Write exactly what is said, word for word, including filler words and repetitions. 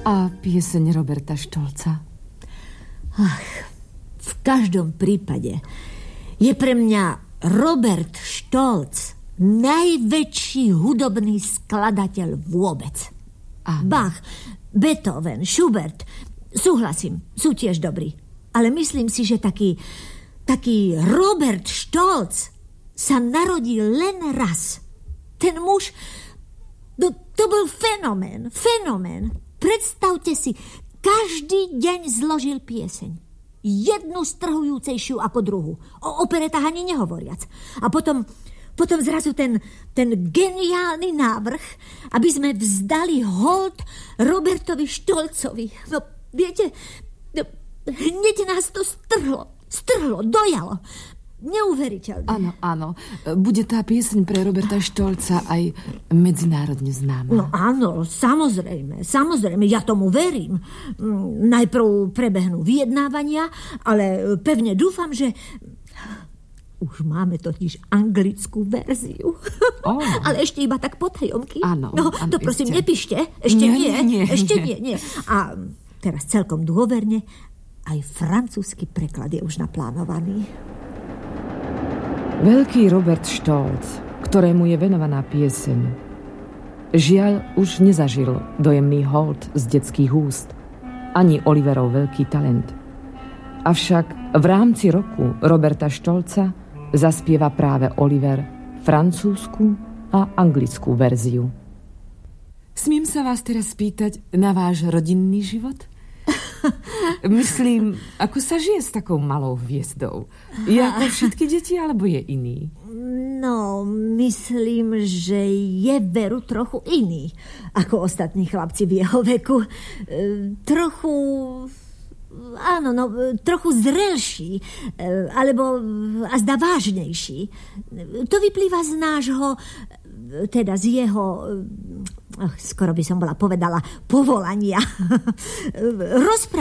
A pieseň Roberta Štolca? Ach, v každom prípade je pre mňa Robert Štolc najväčší hudobný skladateľ vôbec. Áno. Bach, Beethoven, Schubert, súhlasím, sú tiež dobrí. Ale myslím si, že taký, taký Robert Štolc sa narodil len raz. Ten muž, no, to bol fenomén, fenomén. Predstavte si, každý deň zložil pieseň. Jednu strhujúcejšiu ako druhú. O operetách ani nehovoriac. A potom, potom zrazu ten, ten geniálny návrh, aby sme vzdali hold Robertovi Štolcovi. No, viete, no, hneď nás to strhlo. Strhlo, dojalo. Neuveriteľné. Áno, áno. Bude tá pieseň pre Roberta Štolca aj medzinárodne známa. No áno, samozrejme, samozrejme, ja tomu verím. Najprv prebehnú vyjednávania, ale pevne dúfam, že už máme totiž anglickú verziu. Oh. Ale ešte iba tak potajomky. Áno. No, áno, to prosím, iste. nepíšte. Ešte nie, nie, nie ešte nie. nie, nie. A teraz celkom dôverne, aj francúzsky preklad je už naplánovaný. Veľký Robert Štolc, ktorému je venovaná pieseň, žiaľ už nezažil dojemný hold z detských úst, ani Oliverov veľký talent. Avšak v rámci roku Roberta Štolca zaspieva práve Oliver francúzsku a anglickú verziu. Smiem sa vás teraz spýtať na váš rodinný život? Myslím, ako sa žije s takou malou hviezdou? Je ako všetky deti, alebo je iný? No, myslím, že je veru trochu iný ako ostatní chlapci v jeho veku. E, trochu... Áno, no, trochu zrelší, e, alebo a zdá vážnejší. To vyplýva z nášho, teda z jeho... Ach, skoro by som bola povedala povolania. Rozprávať